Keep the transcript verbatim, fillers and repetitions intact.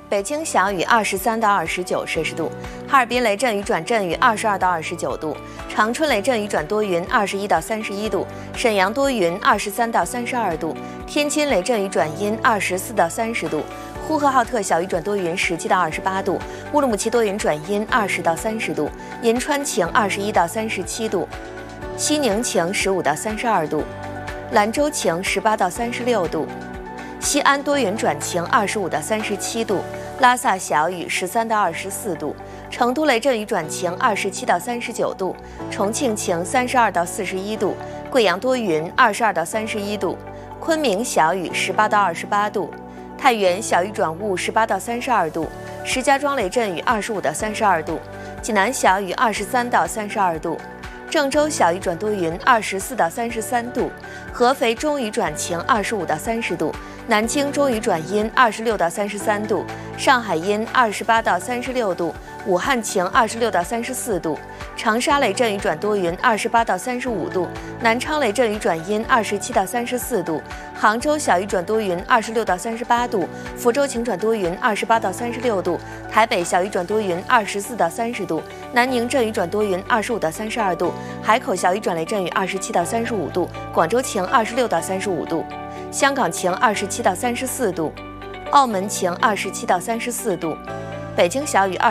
北京小雨二十三到二十九摄氏度，哈尔滨雷阵雨转阵雨二十二到二十九度，长春雷阵雨转多云二十一到三十一度，沈阳多云二十三到三十二度，天津雷阵雨转阴二十四到三十度，呼和浩特小雨转多云十七到二十八度，乌鲁木齐多云转阴二十到三十度，银川晴二十一到三十七度，西宁晴十五到三十二度，兰州晴十八到三十六度，西安多云转晴二十五到三十七度，拉萨小雨十三到二十四度，成都雷阵雨转晴二十七到三十九度，重庆晴三十二到四十一度，贵阳多云二十二到三十一度，昆明小雨十八到二十八度，太原小雨转雾十八到三十二度，石家庄雷阵雨二十五到三十二度，济南小雨二十三到三十二度，郑州小雨转多云二十四到三十三度，合肥中雨转晴二十五到三十度，南京中雨转阴二十六到三十三度，上海阴二十八到三十六度，武汉晴二十六到三十四度，长沙雷阵雨转多云二十八到三十五度，南昌雷阵雨转阴二十七到三十四度，杭州小雨转多云二十六到三十八度，福州晴转多云二十八到三十六度，台北小雨转多云二十四到三十度，南宁阵雨转多云二十五到三十二度，海口小雨转雷阵雨二十七到三十五度，广州晴二十六到三十五度，香港晴二十七到三十四度，澳门晴二十七到三十四度，北京小雨二